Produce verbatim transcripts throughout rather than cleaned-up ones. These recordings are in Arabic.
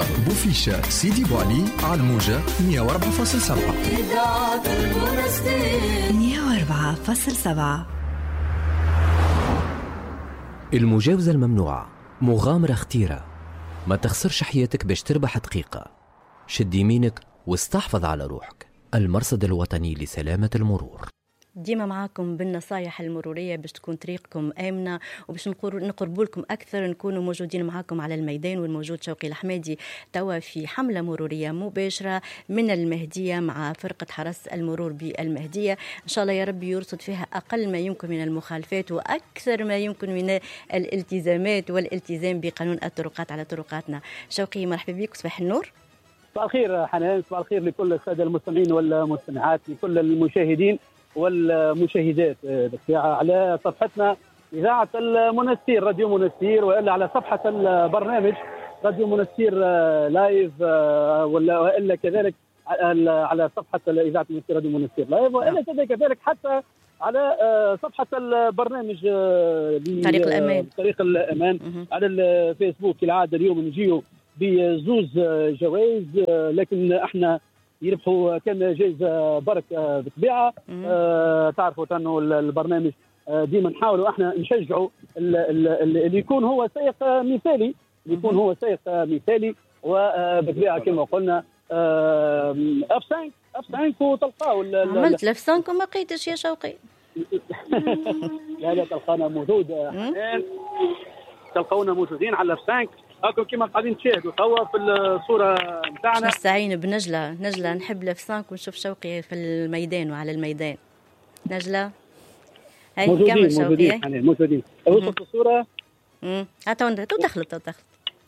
بوفيشة سيدي بوعلي على الموجة مية وأربعة فاصلة سبعة. مية وأربعة فاصلة سبعة. المجاوزة الممنوعة مغامرة خطيرة، ما تخسرش حياتك باش تربح دقيقة. شد يمينك واستحفظ على روحك. المرصد الوطني لسلامة المرور ديما معاكم بالنصايح المرورية باش تكون طريقكم آمنة وباش نقربوا لكم أكثر. نكونوا موجودين معاكم على الميدان، والموجود شوقي الحمادي توا في حملة مرورية مباشرة من المهدية مع فرقة حرس المرور بالمهدية. إن شاء الله يا رب يرصد فيها أقل ما يمكن من المخالفات وأكثر ما يمكن من الالتزامات والالتزام بقانون الطرقات على طرقاتنا. شوقي مرحبا بك، صباح النور. صباح الخير حنان، صباح الخير لكل السادة المستمعين والمستمعات، لكل المشاهدين والمشاهدات على صفحتنا إذاعة المنستير راديو منستير، وإلا على صفحة البرنامج راديو منستير لايف، وإلا كذلك على صفحة إذاعة منستير راديو منستير لايف، وإلا كذلك حتى على صفحة البرنامج طريق الأمان طريق الأمان على الفيسبوك. كالعادة اليوم نجيو بزوز جوائز، لكن احنا يربحوا كان جائزة برك بطبيعة. آه تعرفوا أنه البرنامج ديما نحاولوا احنا نشجعوا اللي يكون هو سائق مثالي، يكون هو سائق مثالي، وبطبيعة كما قلنا اف خمسة اف خمسة وتلقاو. عملت اف خمسة وما لقيتش يا شوقي. لا لا تلقانا موجود، تلقونا موجودين على اف خمسة. هاكم كما قاعدين تشاهدوا توا في الصوره نتاعنا. نستعين بنجله، نجله نحب الاف خمسة ونشوف شوقي في الميدان وعلى الميدان. نجله هاي كمل شوقي. موجودين موجودين وصلت الصوره. امم حتى وانت تو دخلت تو دخلت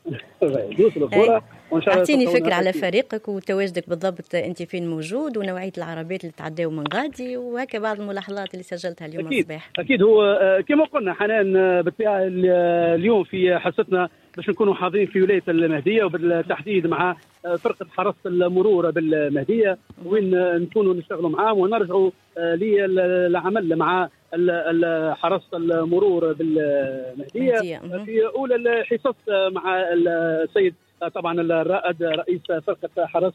دوس الصوره وان شاء الله. اعطيني فكره على فريقك وتواجدك بالضبط، انت فين موجود ونوعيه العربيات اللي تعداو من غادي، وهكا بعض الملاحظات اللي سجلتها اليوم الصباح. اكيد هو كما قلنا حنان بالطبيعه اليوم في حصتنا باش نكونوا حاضرين في ولايه المهديه، وبالتحديد مع فرقه حرس المرور بالمهديه، وين نكونوا نشتغلوا معاهم ونرجعوا للعمل مع حرس المرور بالمهديه في اولى الحصص مع السيد طبعا الرائد رئيس فرقه حرس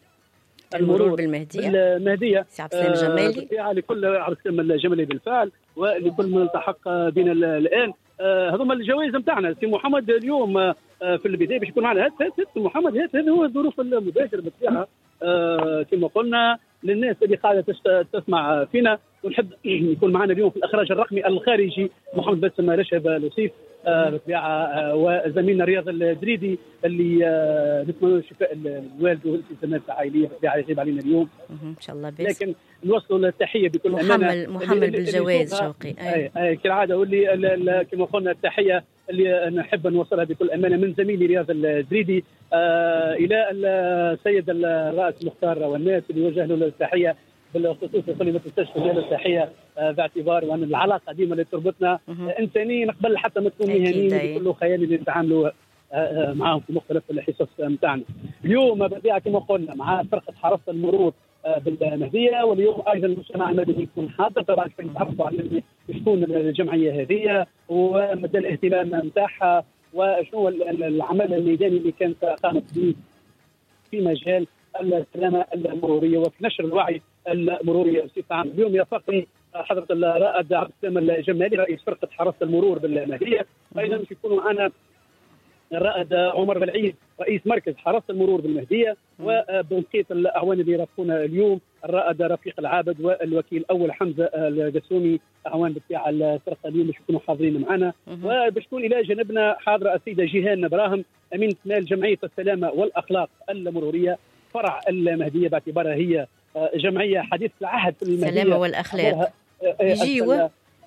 المرور بالمهديه المهديه سي عبد السلام الجمالي. آه لكل عبد السلام الجمالي بالفعل، ولكل من التحق بنا الان. هذوما آه الجوائز نتاعنا سي محمد اليوم آه في البدايه باش يكون معنا سي محمد. هذا هو الظروف المباشره بالطبيعه آه كما قلنا للناس اللي قاعده تسمع فينا، ونحب يكون معنا اليوم في الاخراج الرقمي الخارجي محمد باسم رشب لطيف آه بالطبيعه آه وزميلنا رياض الدريدي اللي آه نتمنى الشفاء الوالد والالتزامات العائليه بالطبيعه يغيب علينا اليوم ان شاء الله. بس لكن نوصلوا التحيه بكل محمل امانه محمل بالجواز شوقي. اي اي كالعاده، واللي كما قلنا التحيه اللي نحب نوصلها بكل امانه من زميلي رياض الدريدي آه الى السيد الرئيس مختار والناس اللي وجه له التحيه بالخصوص يقول ما تنساش له التحيه آه باعتبار وان العلاقه ديما اللي تربطنا آه انسانيين قبل حتى ما تكون مهنيين كله خيالي اللي نتعاملوا آه معاهم في مختلف الحصص نتاعنا. اليوم بالطبيعه كما قلنا مع فرقه حرس المرور آه بالمهديه، واليوم ايضا المجتمع المدني يكون حاضر طبعا كي نتعرفوا على شكون الجمعيه هذه ومدى الاهتمام نتاعها وشنو العمل الميداني اللي كانت قامت به في مجال السلامه المروريه وفي نشر الوعي المروري بصفه عامه. اليوم يرافقني حضره الرائد عبد السلام الجمالي رئيس فرقه حرس المرور بالمهديه، ايضا يكونوا معنا الرائد عمر بالعيد رئيس مركز حرس المرور بالمهديه، وبقيه الاعوان اللي يرافقونا اليوم الرائد رفيق العابد والوكيل الاول حمزه القسومي اعوان بتاع الفرقه اليوم باش يكونوا حاضرين معنا، وباش تكون الى جانبنا حاضره السيده جيهان براهم امين مال جمعيه السلامه والاخلاق المروريه فرع المهديه باعتبارها هي جمعيه حديثه العهد في المهديه. السلامه والاخلاق يجيوا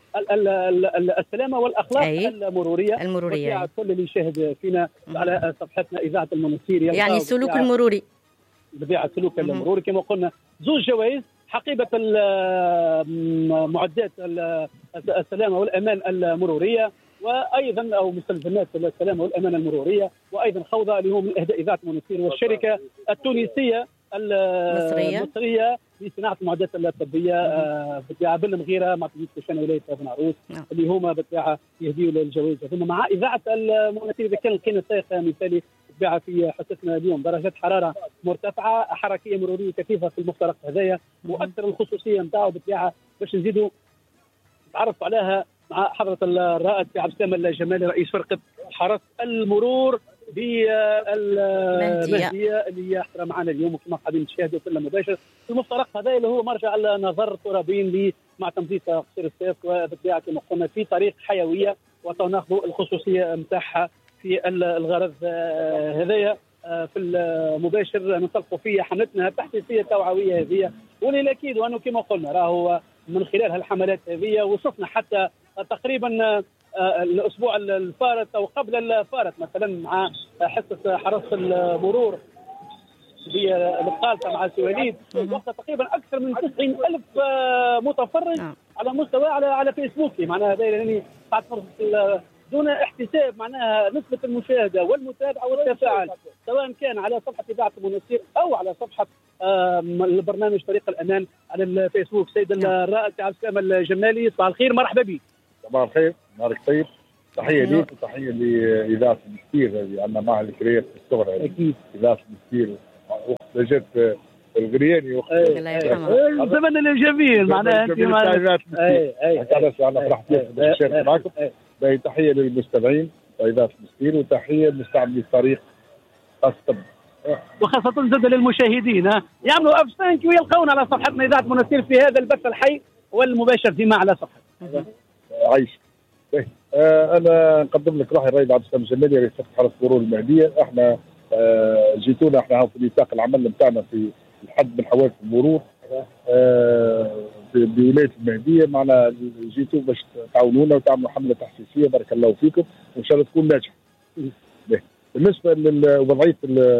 السلامه والاخلاق أي. المروريه المروريه كل اللي يشاهد فينا م- على صفحتنا اذاعه المنستير يعني السلوك المروري بطبيعه السلوك المروري كما قلنا زوج جوائز حقيبه معدات السلامه والامان المروريه، وايضا او مستلزمات السلامه والامان المروريه، وايضا خوضه اللي هو من اهداء اذاعه المنستير والشركه التونسيه المصريه المصريه لصناعه المعدات الطبيه بالطبيعه بالمغيره مع تجديد كشان ولايه بن عروس اللي هما بالطبيعه يهديوا للجوائز هذوما مع اذاعه المنستير. اذا كان كان سائق مثالي بالطبيعه في حصتنا اليوم درجات حراره مرتفعه، حركيه مروريه كثيفه في المفترق هذايا، واكثر الخصوصيه نتاعو بالطبيعه باش نزيدوا نتعرف عليها مع حضره الرائد عبد السلام الجمالي رئيس فرقه حرس المرور بالمهديه اللي هي حضره معنا اليوم وكما قاعدين تشاهدوا في المباشر في المفترق هذا اللي هو مرجع النظر الترابين مع تنظيف قصير السيف، وبالطبيعه كما قلنا في طريق حيويه وتناخذوا الخصوصيه نتاعها في الغرض هذايا في المباشر ننطلقوا فيه حملتنا التحسيسيه التوعويه هذه، واللي اكيد وانه كما قلنا راهو من خلال هالحملات هذه وصفنا حتى تقريبا الاسبوع الفارط او قبل الفارط مثلا مع حصه حرس المرور بالقالة مع السواليد وقت تقريبا اكثر من تسعين ألف متفرج على مستوى على على فيسبوك، معناها هذا يعني قاعد فرصه دون احتساب معناها نسبه المشاهده والمتابعه والتفاعل سواء كان على صفحه اذاعه المنصير او على صفحه البرنامج طريق الامان على الفيسبوك. سيد الرائد عبد السلام الجمالي صباح الخير، مرحبا بك. صباح الخير، نهارك طيب. تحيه ليك وتحيه لاذاعه المنصير اللي عندنا معها الكريات في الصغر. اكيد اذاعه المنصير وقت جات الغرياني وقت الزمن الجميل معناها انت معنا اي اي علاش انا فرحت بالشارك معكم. تحيه للمستمعين اذاعه المنصير وتحيه لمستعملي الطريق خاصه وخاصه زاد للمشاهدين يعملوا اف خمسة ويلقونا على صفحتنا اذاعه المنصير في هذا البث الحي والمباشر فيما على صفحتنا. عايش. آه انا نقدم لك روحي الرائد عبد السلام الجمالي رئيس فرقه حرس مرور المهديه. احنا آه جيتونا احنا في نطاق العمل نتاعنا في الحد من حوادث المرور آه بولايه المهديه، معنا جيتوا باش تعاونونا وتعملوا حمله تحسيسيه بارك الله فيكم وان شاء الله تكون ناجحه. بالنسبه لوضعيه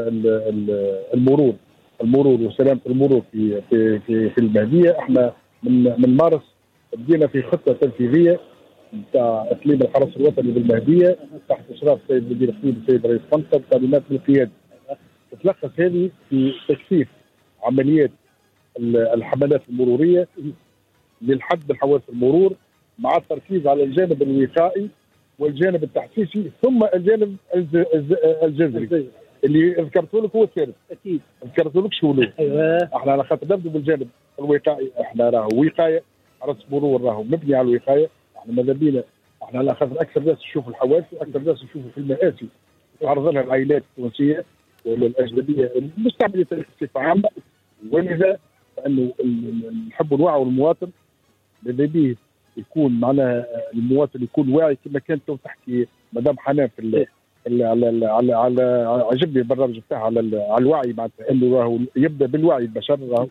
المرور المرور وسلامه المرور في في في, في المهديه، احنا من من مارس بدينا في خطه تنفيذيه نتاع تسليم الحرس الوطني بالمهديه تحت اشراف السيد مدير الخدمه السيد رئيس طنطا بتعليمات من القياده. تتلخص هذه في تكثيف عمليات الحملات المروريه للحد من حوادث المرور مع التركيز على الجانب الوقائي والجانب التحسيسي ثم الجانب الجذري اللي ذكرت لك هو الثالث. اكيد ذكرت لك شو له. ايوه احنا على خاطر نبدو بالجانب الوقائي، احنا راهو وقايه حرس مرور راهو مبني على الوقايه. احنا ماذا بينا احنا على خاطر اكثر ناس يشوفوا الحوادث واكثر ناس يشوفوا في المآسي تعرض لها العائلات التونسيه والاجنبيه المستعمله التاريخ بصفه عامه، ولذا فانه نحب نوعوا المواطن ماذا بيه يكون معناها المواطن يكون واعي كما كانت تحكي مدام حنان في على على على على عجبني البرنامج بتاعها على على الوعي معناتها انه راهو يبدا بالوعي البشر. راهو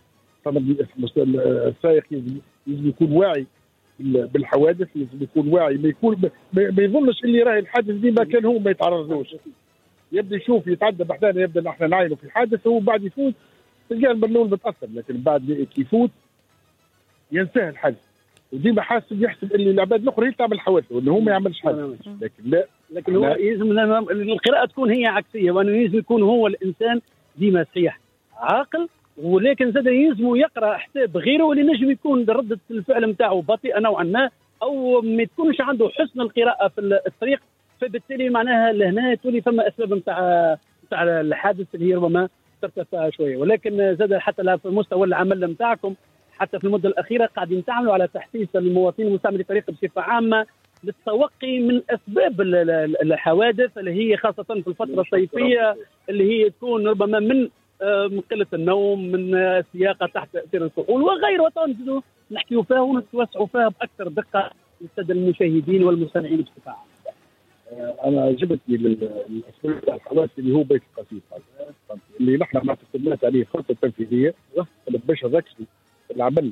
السائق لازم يكون واعي بالحوادث، لازم يكون واعي ما يكون ما يظنش اللي راهي الحادث دي ما كان هو ما يتعرضلوش، يبدا يشوف يتعدى بحدانا يبدا احنا نعاينه في الحادث هو بعد يفوت تلقاه البرلول متاثر، لكن بعد يفوت ينساه الحادث وديما حاسب يحسب اللي العباد الاخرى هي تعمل حوادث وانه هو ما يعملش حاجه. لكن لا لكن هو يلزم القراءه تكون هي عكسيه، وانه يلزم يكون هو الانسان ديما صحيح عاقل، ولكن زاد يلزم يقرا حساب غيره اللي نجم يكون رده الفعل نتاعو بطيئه نوعا ما او ما تكونش عنده حسن القراءه في الطريق، فبالتالي معناها لهنا تولي فما اسباب نتاع نتاع الحادث اللي هي ربما ترتفع شويه. ولكن زاد حتى في مستوى العمل نتاعكم حتى في المده الاخيره قاعدين تعملوا على تحسيس المواطنين ومستعملي الطريق بصفه عامه للتوقي من اسباب الحوادث اللي هي خاصه في الفتره الصيفيه اللي هي تكون ربما من من قله النوم، من السياقه تحت تاثير الكحول وغيره، وتنزلوا نحكيوا فيها ونتوسعوا فيها باكثر دقه للساده المشاهدين والمستمعين بصفه عامه. انا عجبتني الاسباب تاع الحوادث اللي هو بيت القصيد اللي نحن ما تكلمناش عليه خطه تنفيذيه باش نركزوا في العمل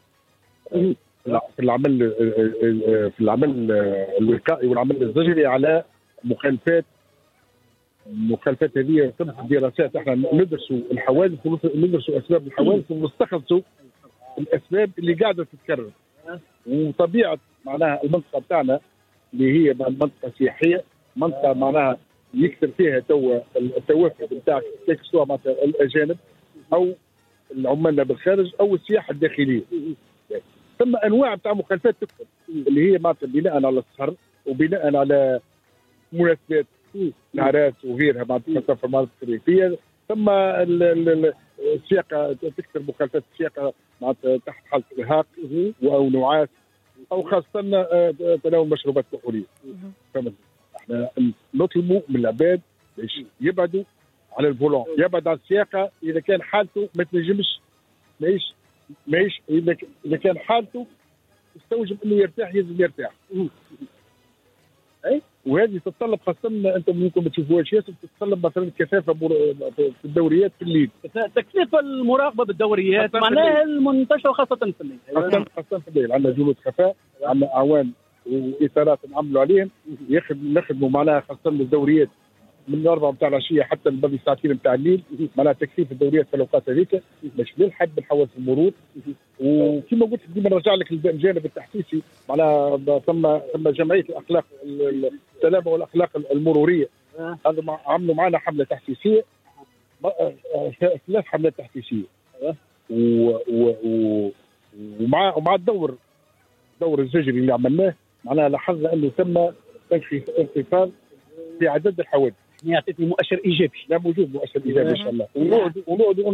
في العمل في العمل الوقائي والعمل الزجري على مخالفات المخالفات هذه تم دراسات. احنا ندرسوا الحوادث وندرسوا اسباب الحوادث ونستخلصوا الاسباب اللي قاعده تتكرر. وطبيعه معناها المنطقه بتاعنا اللي هي منطقه سياحيه، منطقه معناها يكثر فيها تو التوافد بتاع سواء معناتها الاجانب او العمال بالخارج او السياحه الداخليه. ثم انواع بتاع مخالفات تكثر اللي هي معناتها بناء على السهر وبناء على مناسبات نهارات وغيرها بعد خاصة في المناطق الريفية. ثم السياقة تكثر مخالفات السياقة معناتها تحت حالة إرهاق أو نعاس أو خاصة تناول مشروبات كحولية. فهمت؟ احنا نطلبوا من العباد باش يبعدوا على الفولون، يبعد على السياقة إذا كان حالته ما تنجمش ماهيش ماهيش إذا كان حالته يستوجب انه يرتاح يلزم يرتاح. اي وهذه تتطلب خاصه انتم ممكن ما تشوفوهاش ياسر، تتطلب مثلا كثافه في الدوريات في الليل. تكثيف المراقبه بالدوريات معناها المنتشره خاصه في الليل. خاصه خاصه في الليل عندنا جنود خفاء، عندنا اعوان واطارات نعملوا عليهم، نخدموا معناها خاصه الدوريات من الاربعه نتاع العشيه حتى لبعد ساعتين نتاع الليل، معناها تكثيف الدوريات في الاوقات هذيك باش للحد من حواس المرور. وكما قلت ديما نرجع لك الجانب التحسيسي، معناها ثم ثم جمعيه الاخلاق السلامه والاخلاق المروريه، هذا عملوا معنا حمله تحسيسيه، ثلاث حملات تحسيسيه، ومع ومع الدور الدور الزجري اللي عملناه، معناها لاحظنا انه ثم انخفاض في عدد الحوادث. يعطيني مؤشر ايجابي. لا موجود مؤشر ايجابي ان شاء الله، ونقعد ونقعد